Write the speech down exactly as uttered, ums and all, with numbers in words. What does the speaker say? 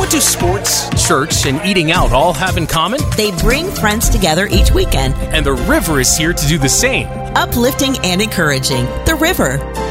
What do sports, church, and eating out all have in common? They bring friends together each weekend. And the River is here to do the same. Uplifting and encouraging. The River.